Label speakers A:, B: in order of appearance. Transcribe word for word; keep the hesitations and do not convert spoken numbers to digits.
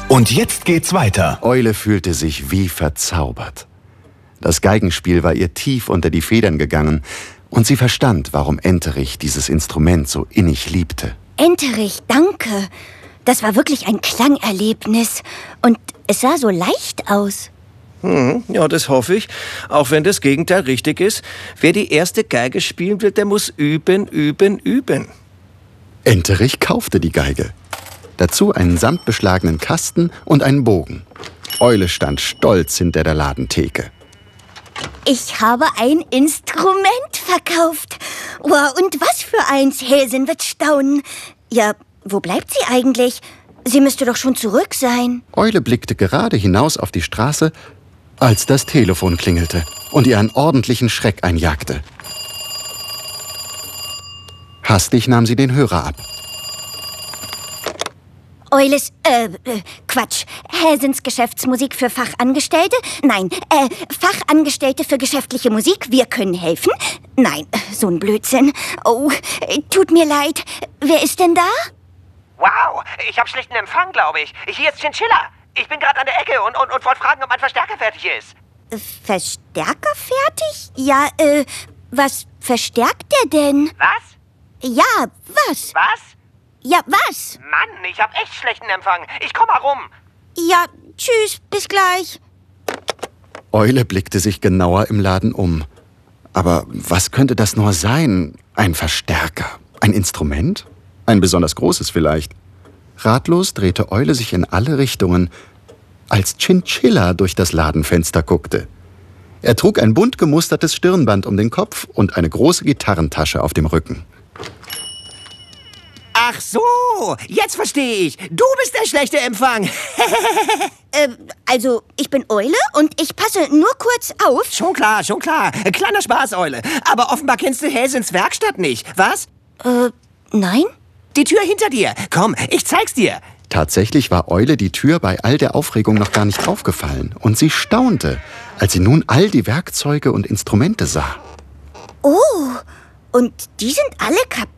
A: Und jetzt geht's weiter.
B: Eule fühlte sich wie verzaubert. Das Geigenspiel war ihr tief unter die Federn gegangen und sie verstand, warum Enterich dieses Instrument so innig liebte.
C: Enterich, danke. Das war wirklich ein Klangerlebnis. Und es sah so leicht aus.
D: Hm, ja, das hoffe ich. Auch wenn das Gegenteil richtig ist. Wer die erste Geige spielen will, der muss üben, üben, üben.
B: Enterich kaufte die Geige. Dazu einen samtbeschlagenen Kasten und einen Bogen. Eule stand stolz hinter der Ladentheke.
C: Ich habe ein Instrument verkauft. Wow, und was für eins, Häsin wird staunen. Ja, wo bleibt sie eigentlich? Sie müsste doch schon zurück sein.
B: Eule blickte gerade hinaus auf die Straße, als das Telefon klingelte und ihr einen ordentlichen Schreck einjagte. Hastig nahm sie den Hörer ab.
C: Eules, äh, äh, Quatsch. Häsins Geschäftsmusik für Fachangestellte? Nein, äh, Fachangestellte für geschäftliche Musik. Wir können helfen? Nein, so ein Blödsinn. Oh, tut mir leid. Wer ist denn da?
E: Wow, ich habe schlechten Empfang, glaube ich. Hier ist Chinchilla. Ich bin gerade an der Ecke und, und, und wollte fragen, ob mein Verstärker fertig ist.
C: Verstärker fertig? Ja, äh, was verstärkt der denn?
E: Was?
C: Ja, was?
E: Was?
C: Ja, was?
E: Mann, ich habe echt schlechten Empfang. Ich komm mal rum.
C: Ja, tschüss, bis gleich.
B: Eule blickte sich genauer im Laden um. Aber was könnte das nur sein? Ein Verstärker? Ein Instrument? Ein besonders großes vielleicht. Ratlos drehte Eule sich in alle Richtungen, als Chinchilla durch das Ladenfenster guckte. Er trug ein bunt gemustertes Stirnband um den Kopf und eine große Gitarrentasche auf dem Rücken.
D: Ach so, jetzt verstehe ich. Du bist der schlechte Empfang.
C: äh, also, ich bin Eule und ich passe nur kurz auf.
D: Schon klar, schon klar. Kleiner Spaß, Eule. Aber offenbar kennst du Häsins Werkstatt nicht, was?
C: Äh, nein?
D: Die Tür hinter dir. Komm, ich zeig's dir.
B: Tatsächlich war Eule die Tür bei all der Aufregung noch gar nicht aufgefallen. Und sie staunte, als sie nun all die Werkzeuge und Instrumente sah.
C: Oh, und die sind alle kaputt?